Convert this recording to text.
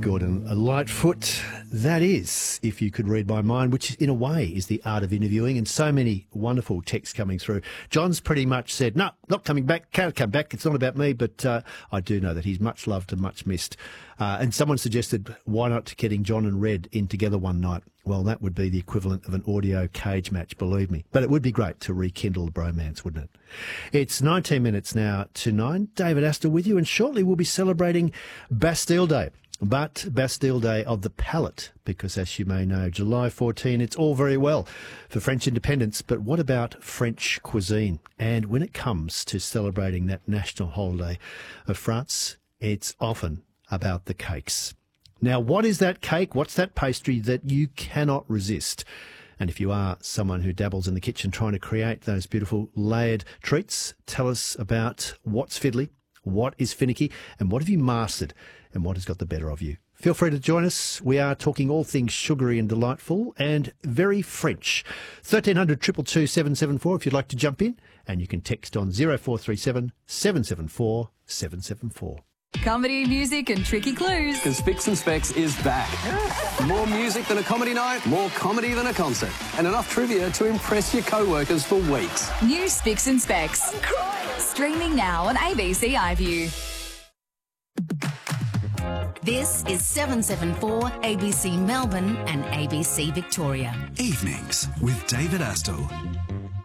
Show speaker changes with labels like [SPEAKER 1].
[SPEAKER 1] Gordon Lightfoot. That is, if you could read my mind, which in a way is the art of interviewing, and so many wonderful texts coming through. John's pretty much said, no, not coming back, can't come back, it's not about me, but I do know that he's much loved and much missed. And someone suggested, why not getting John and Red in together one night? Well, that would be the equivalent of an audio cage match, believe me. But it would be great to rekindle the bromance, wouldn't it? It's 19 minutes now to 9. David Astor with you, and shortly we'll be celebrating Bastille Day. But Bastille Day of the palate, because as you may know, July 14, it's all very well for French independence, but what about French cuisine? And when it comes to celebrating that national holiday of France, it's often about the cakes. Now, what is that cake? What's that pastry that you cannot resist? And if you are someone who dabbles in the kitchen trying to create those beautiful layered treats, tell us about what's fiddly, what is finicky, and what have you mastered, and what has got the better of you. Feel free to join us. We are talking all things sugary and delightful and very French. 1300 222 774 if you'd like to jump in, and you can text on 0437 774 774.
[SPEAKER 2] Comedy, music and tricky clues.
[SPEAKER 3] Because Spicks and Specs is back. More music than a comedy night, more comedy than a concert, and enough trivia to impress your co-workers for weeks.
[SPEAKER 2] New Spicks and Specs. I'm crying. Streaming now on ABC iView.
[SPEAKER 4] This is 774 ABC Melbourne and ABC Victoria.
[SPEAKER 5] Evenings with David Astle.